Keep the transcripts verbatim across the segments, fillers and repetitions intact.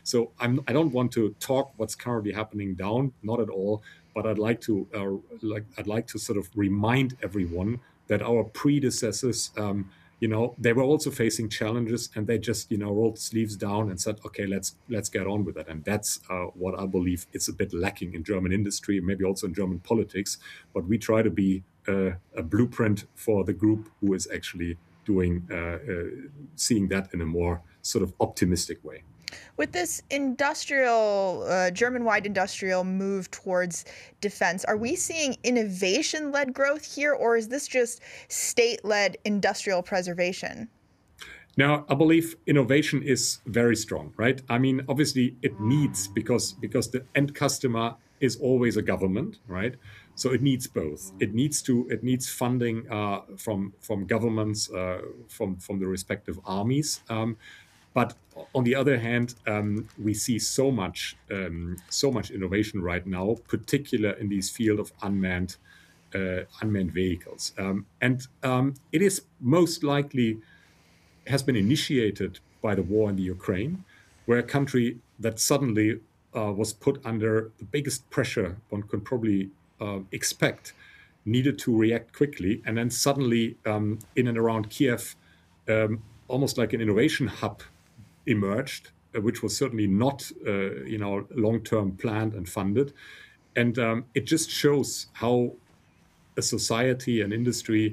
So I'm, I don't want to talk what's currently happening down, not at all. But I'd like to uh, like I'd like to sort of remind everyone that our predecessors, um, you know, they were also facing challenges, and they just, you know, rolled sleeves down and said, okay, let's let's get on with it. And that's uh, what I believe is a bit lacking in German industry, maybe also in German politics. But we try to be uh, a blueprint for the group who is actually doing uh, uh, seeing that in a more sort of optimistic way. With this industrial, uh, German-wide industrial move towards defense, are we seeing innovation-led growth here, or is this just state-led industrial preservation? Now, I believe innovation is very strong, right? I mean, obviously it needs, because because the end customer is always a government, right? So it needs both. It needs to it needs funding uh, from from governments, uh, from from the respective armies. Um, But on the other hand, um, we see so much, um, so much innovation right now, particularly in this field of unmanned, uh, unmanned vehicles, um, and um, it is most likely has been initiated by the war in the Ukraine, where a country that suddenly uh, was put under the biggest pressure one could probably uh, expect needed to react quickly, and then suddenly um, in and around Kiev, um, almost like an innovation hub emerged, uh, which was certainly not, uh, you know, long-term planned and funded. And um, it just shows how a society, an industry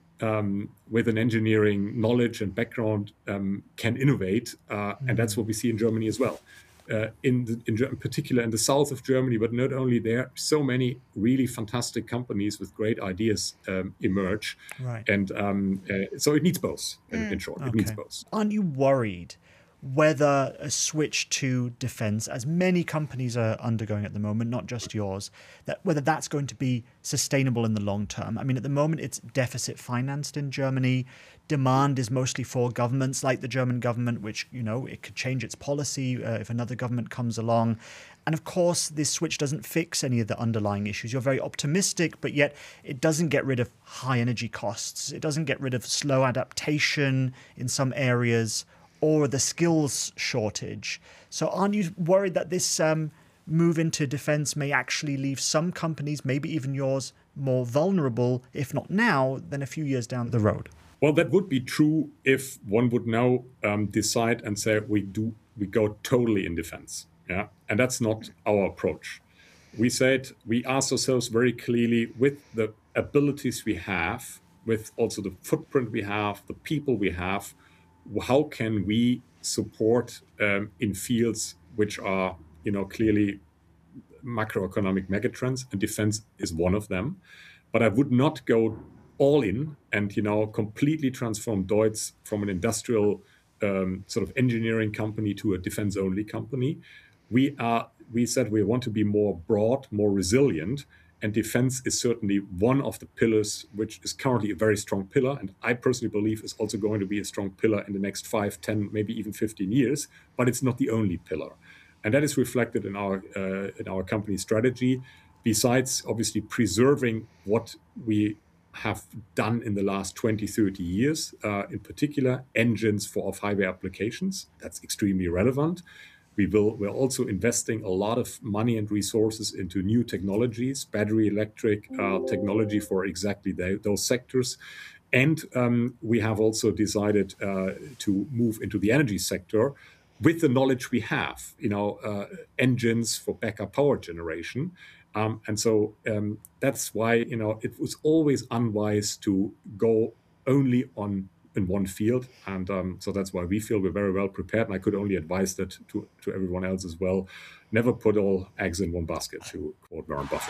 um, with an engineering knowledge and background um, can innovate. Uh, mm-hmm. And that's what we see in Germany as well. Uh, in, the, in, in particular in the south of Germany, but not only there, so many really fantastic companies with great ideas um, emerge. Right. And um, uh, so it needs both, in, mm. in short. Okay. It needs both. Aren't you worried whether a switch to defense, as many companies are undergoing at the moment, not just yours, that whether that's going to be sustainable in the long term? I mean, at the moment, it's deficit financed in Germany. Demand is mostly for governments like the German government, which, you know, it could change its policy uh, if another government comes along. And of course, this switch doesn't fix any of the underlying issues. You're very optimistic, but yet it doesn't get rid of high energy costs. It doesn't get rid of slow adaptation in some areas, or the skills shortage. So aren't you worried that this um, move into defense may actually leave some companies, maybe even yours, more vulnerable, if not now, than a few years down the road? Well, that would be true if one would now um, decide and say we do we go totally in defense. Yeah, and that's not our approach. We said we asked ourselves very clearly, with the abilities we have, with also the footprint we have, the people we have, how can we support um, in fields which are, you know, clearly macroeconomic megatrends, and defense is one of them. But I would not go all in and, you know, completely transform Deutz from an industrial um, sort of engineering company to a defense-only company. We are. We said we want to be more broad, more resilient, and defense is certainly one of the pillars, which is currently a very strong pillar, and I personally believe is also going to be a strong pillar in the next five, ten, maybe even fifteen years. But it's not the only pillar, and that is reflected in our uh, in our company strategy. Besides, obviously, preserving what we have done in the last twenty, thirty years, uh, in particular, engines for off-highway applications. That's extremely relevant. We will, we're also investing a lot of money and resources into new technologies, battery electric uh, technology for exactly the, those sectors. And um, we have also decided uh, to move into the energy sector with the knowledge we have, you know, uh, engines for backup power generation. Um, and so um, that's why, you know, it was always unwise to go only on in one field. And um, so that's why we feel we're very well prepared. And I could only advise that to, to everyone else as well. Never put all eggs in one basket, to quote Warren Buffett.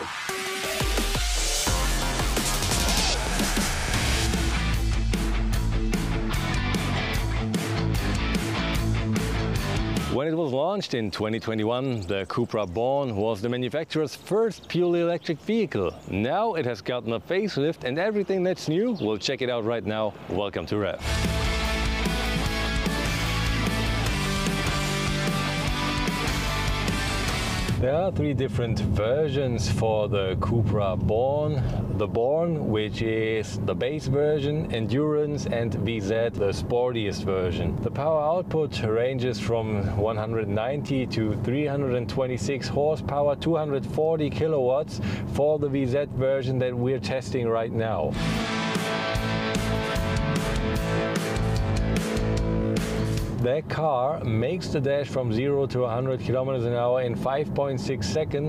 When it was launched in twenty twenty-one, the Cupra Born was the manufacturer's first purely electric vehicle. Now it has gotten a facelift, and everything that's new, we'll check it out right now. Welcome to R E V. There are three different versions for the Cupra Born. The Born, which is the base version, Endurance, and V Z, the sportiest version. The power output ranges from one hundred ninety to three hundred twenty-six horsepower, two hundred forty kilowatts for the V Z version that we're testing right now. That car makes the dash from zero to one hundred kilometers an hour in five point six seconds.